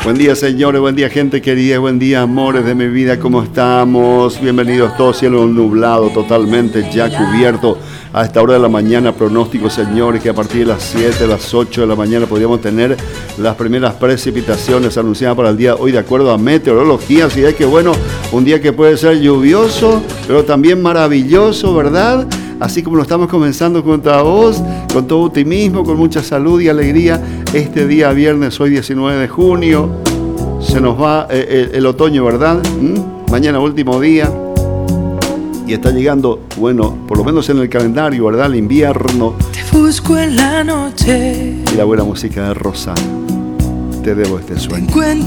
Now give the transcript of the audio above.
Buen día, señores, buen día, gente querida, buen día, amores de mi vida, ¿cómo estamos? Bienvenidos todos, cielo nublado, totalmente ya cubierto a esta hora de la mañana. Pronóstico, señores, que a partir de las 7, las 8 de la mañana podríamos tener las primeras precipitaciones anunciadas para el día de hoy, de acuerdo a meteorología. Así es que, bueno, un día que puede ser lluvioso, pero también maravilloso, ¿verdad? Así como lo estamos comenzando con toda voz, con todo optimismo, con mucha salud y alegría, este día viernes, hoy 19 de junio, se nos va el otoño, ¿verdad? Mañana último día y está llegando, bueno, por lo menos en el calendario, ¿verdad? El invierno. Te busco en la noche Y la buena música de Rosa. Te debo este sueño. Te encuentro